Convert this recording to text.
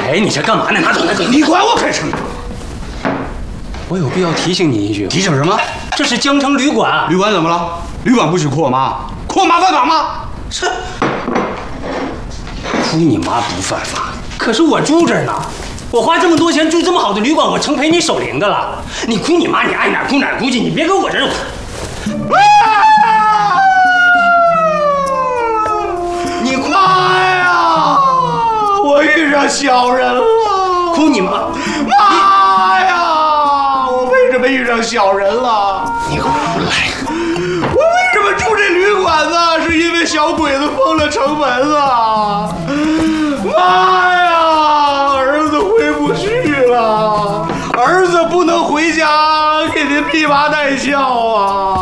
哎，你这干嘛呢？拿走，拿走！ 你管我干什么？ 我有必要提醒你一句。 提醒什么？ 这是江城旅馆。 旅馆怎么了？旅馆不许哭我妈，哭我妈犯法吗？ 这哭你妈不犯法，可是我住这儿呢。我花这么多钱住这么好的旅馆，我成陪你守灵的了。你哭你妈，你爱哪儿哭哪儿哭去，你别搁我这儿。你哭妈呀！我遇上小人了！ 哭你妈！ 妈呀！我为什么遇上小人了？ 你给我来！ 我为什么住这旅馆呢？是因为小鬼子封了城门啊！妈呀！儿子回不去了，儿子不能回家给您披麻戴孝啊！